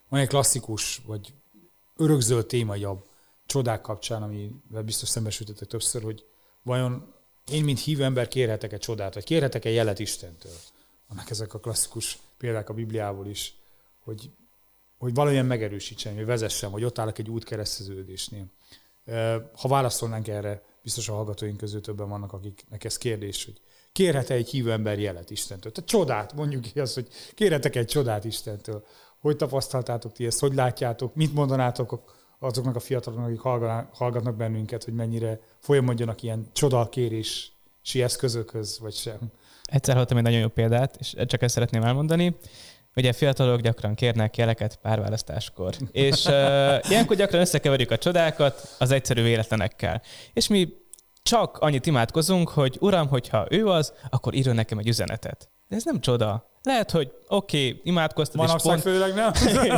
van egy klasszikus, vagy örökzöld téma a csodák kapcsán, amivel biztos szembesültetek többször, hogy vajon én, mint hívő ember kérhetek egy csodát, vagy kérhetek egy jelet Istentől. Vannak ezek a klasszikus példák a Bibliából is, hogy valamilyen megerősítsen, vagy vezessen, vagy ott állok egy útkereszteződésnél. Ha válaszolnánk erre, biztos a hallgatóink közül többen vannak, akiknek ez kérdés, hogy kérhet-e egy hívő ember jelet Istentől? Tehát csodát, mondjuk ki azt, hogy kérhetek egy csodát Istentől. Hogy tapasztaltátok ti ezt, hogy látjátok, mit mondanátok azoknak a fiataloknak, akik hallgatnak bennünket, hogy mennyire folyamodjanak ilyen csodakérési eszközökhöz, vagy sem? Egyszer hallottam egy nagyon jó példát, és csak ezt szeretném elmondani. Ugye fiatalok gyakran kérnek jeleket párválasztáskor. És ilyenkor gyakran összekeverjük a csodákat az egyszerű véletlenekkel. És mi csak annyit imádkozunk, hogy Uram, hogyha ő az, akkor írjon nekem egy üzenetet. De ez nem csoda. Lehet, hogy oké, imádkoztad, és pont... főleg nem?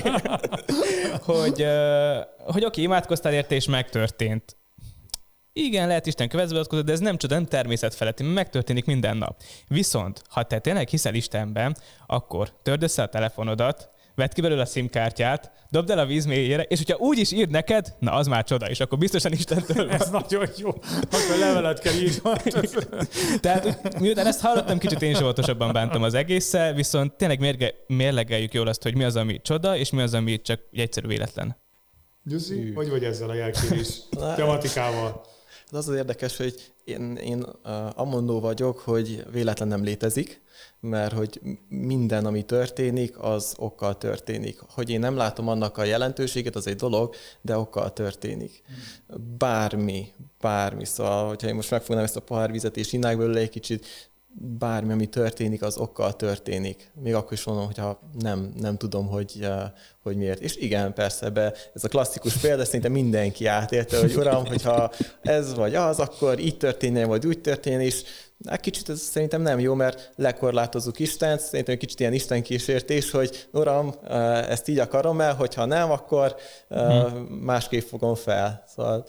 hogy oké, imádkoztál érte, és megtörtént. Igen, lehet Isten következő, de ez nem csoda, nem természetfeletti, megtörténik minden nap. Viszont, ha te tényleg hiszel Istenben, akkor törd össze a telefonodat, vedd ki belőle a SIM-kártyát, dobd el a víz mélyére, és hogyha úgy is ír neked, na az már csoda, és akkor biztosan Istentől van. Ez nagyon jó. Akkor levelet kell írni. Tehát miután ezt hallottam, kicsit én is óvatosabban bántam az egésszel, viszont tényleg mérlegeljük jól azt, hogy mi az, ami csoda, és mi az, ami csak egy egyszerű véletlen. Gyuszi, hogy vagy ezzel a jelkérés tematikával? Az érdekes, hogy én amondó vagyok, hogy véletlen nem létezik, mert hogy minden, ami történik, az okkal történik. Hogy én nem látom annak a jelentőséget, az egy dolog, de okkal történik. Bármi. Szóval, hogyha én most megfognám ezt a pohár vizet, és innák belőle egy kicsit, bármi, ami történik, az okkal történik. Még akkor is mondom, hogyha nem tudom, hogy miért. És igen, persze, ez a klasszikus példa, szerintem mindenki átélte, hogy Uram, hogyha ez vagy az, akkor így történjen, vagy úgy történjen, és kicsit ez szerintem nem jó, mert lekorlátozzuk Istent, szerintem egy kicsit ilyen istenkísértés, hogy Uram, ezt így akarom el, hogyha nem, akkor másképp fogom fel. Szóval,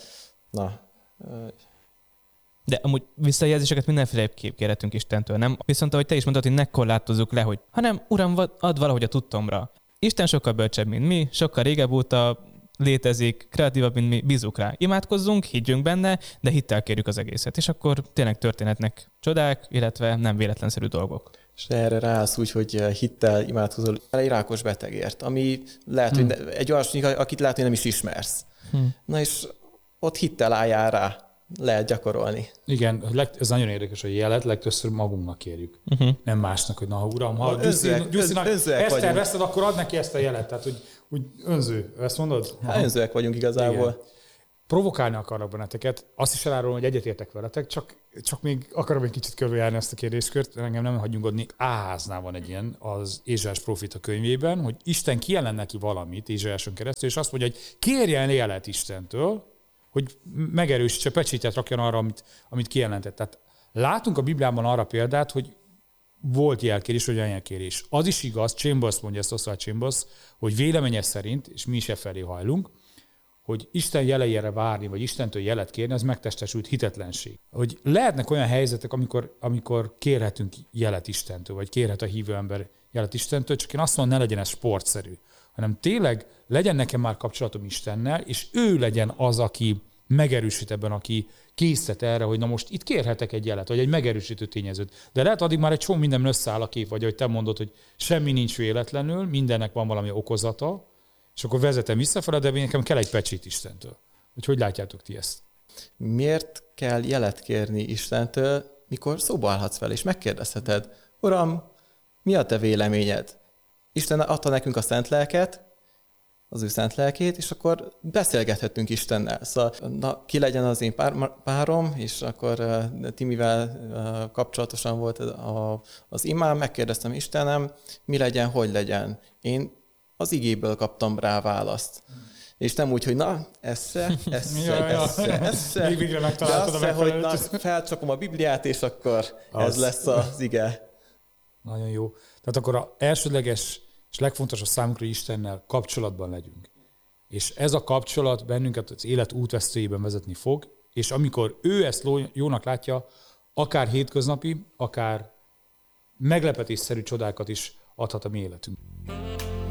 De amúgy visszajelzéseket mindenféleképp kérhetünk Istentől, nem? Viszont ahogy te is mondtad, hogy ne korlátozzuk le, hanem Uram, add valahogy a tudtomra. Isten sokkal bölcsebb, mint mi, sokkal régebb óta létezik, kreatívabb, mint mi, bízunk rá. Imádkozzunk, higgyünk benne, de hittel kérjük az egészet. És akkor tényleg történhetnek csodák, illetve nem véletlenszerű dolgok. És erre ráállsz úgy, hogy hittel imádkozol egy rákos betegért, ami lehet, hogy egy olyasmi, akit lehet, hogy nem is ismersz. Na és ott hittel álljál rá. Lehet gyakorolni. Igen, ez nagyon érdekes, hogy jelet legtöbbször magunknak kérjük. Nem másnak, hogy na Uram, ha Gyuszinak Eszter veszed, akkor add neki ezt a jelet. Tehát, hogy önző. Ezt mondod? Önzőek vagyunk igazából. Igen. Provokálni akarok benneteket. Azt is elárulom, hogy egyetértek veletek, csak még akarom egy kicsit körüljárni ezt a kérdéskört. Engem nem hagyjunk adni. Áháznál van egy ilyen az Ézsaiás próféta könyvében, hogy Isten kijelen neki valamit Ézsaiáson keresztül, és azt mondja, hogy kérjen jelet Istentől, hogy megerősítse, pecsétet rakjon arra, amit kijelentett. Tehát látunk a Bibliában arra példát, hogy volt jelkérés, vagy olyan jelkérés. Az is igaz, Chambers mondja ezt, Oswald Chambers, hogy véleménye szerint, és mi is e felé hajlunk, hogy Isten jeleire várni, vagy Istentől jelet kérni, az megtestesült hitetlenség. Hogy lehetnek olyan helyzetek, amikor kérhetünk jelet Istentől, vagy kérhet a hívő ember jelet Istentől, csak én azt mondom, ne legyen ez sportszerű, hanem tényleg legyen nekem már kapcsolatom Istennel, és ő legyen az, aki megerősít ebben, aki készített erre, hogy na most itt kérhetek egy jelet, vagy egy megerősítő tényezőt. De lehet addig már egy csomó minden összeáll a kép, vagy ahogy te mondod, hogy semmi nincs véletlenül, mindennek van valami okozata, és akkor vezetem visszafele, de nekem kell egy pecsét Istentől. Hogy látjátok ti ezt? Miért kell jelet kérni Istentől, mikor szóba állhatsz vele, és megkérdezheted, Uram, mi a te véleményed? Isten adta nekünk a szent lelket, az ő szent lelkét, és akkor beszélgethetünk Istennel. Szóval ki legyen az én párom, és akkor Timivel kapcsolatosan volt az imám, megkérdeztem Istenem, mi legyen, hogy legyen. Én az igéből kaptam rá választ. És nem úgy, hogy na, esze. Végre megtaláltad a megfelelőt. Hogy felcsapom a Bibliát, és akkor ez lesz az ige. Nagyon jó. Tehát akkor az elsődleges és legfontosabb számunkra, hogy Istennel kapcsolatban legyünk. És ez a kapcsolat bennünket az élet útvesztőjében vezetni fog, és amikor ő ezt jónak látja, akár hétköznapi, akár meglepetésszerű csodákat is adhat a mi életünk.